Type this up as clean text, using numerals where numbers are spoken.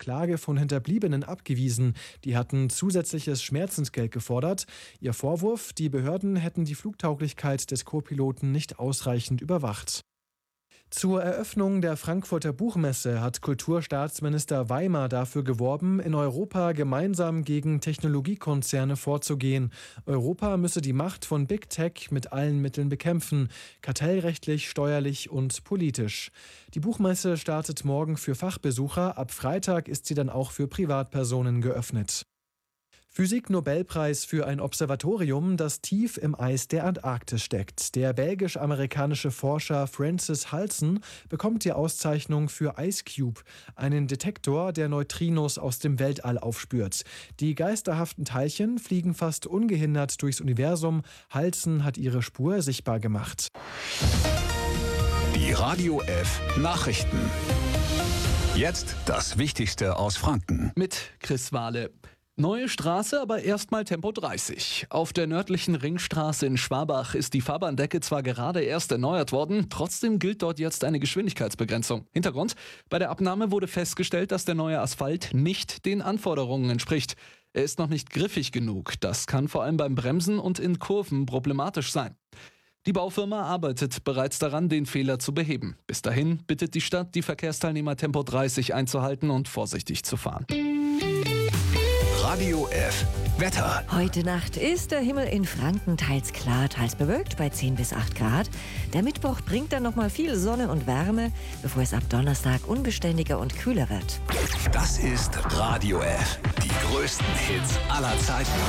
Klage von Hinterbliebenen abgewiesen. Die hatten zusätzliches Schmerzensgeld gefordert. Ihr Vorwurf, die Behörden hätten die Flugtauglichkeit des Co-Piloten nicht ausreichend überwacht. Zur Eröffnung der Frankfurter Buchmesse hat Kulturstaatsminister Weimer dafür geworben, in Europa gemeinsam gegen Technologiekonzerne vorzugehen. Europa müsse die Macht von Big Tech mit allen Mitteln bekämpfen, kartellrechtlich, steuerlich und politisch. Die Buchmesse startet morgen für Fachbesucher, ab Freitag ist sie dann auch für Privatpersonen geöffnet. Physik-Nobelpreis für ein Observatorium, das tief im Eis der Antarktis steckt. Der belgisch-amerikanische Forscher Francis Halsen bekommt die Auszeichnung für IceCube, einen Detektor, der Neutrinos aus dem Weltall aufspürt. Die geisterhaften Teilchen fliegen fast ungehindert durchs Universum. Halsen hat ihre Spur sichtbar gemacht. Die Radio F Nachrichten. Jetzt das Wichtigste aus Franken. Mit Chris Wahle. Neue Straße, aber erstmal Tempo 30. Auf der nördlichen Ringstraße in Schwabach ist die Fahrbahndecke zwar gerade erst erneuert worden, trotzdem gilt dort jetzt eine Geschwindigkeitsbegrenzung. Hintergrund: Bei der Abnahme wurde festgestellt, dass der neue Asphalt nicht den Anforderungen entspricht. Er ist noch nicht griffig genug. Das kann vor allem beim Bremsen und in Kurven problematisch sein. Die Baufirma arbeitet bereits daran, den Fehler zu beheben. Bis dahin bittet die Stadt, die Verkehrsteilnehmer Tempo 30 einzuhalten und vorsichtig zu fahren. Radio F Wetter. Heute Nacht ist der Himmel in Franken teils klar, teils bewölkt bei 10 bis 8 Grad. Der Mittwoch bringt dann nochmal viel Sonne und Wärme, bevor es ab Donnerstag unbeständiger und kühler wird. Das ist Radio F. Die größten Hits aller Zeiten.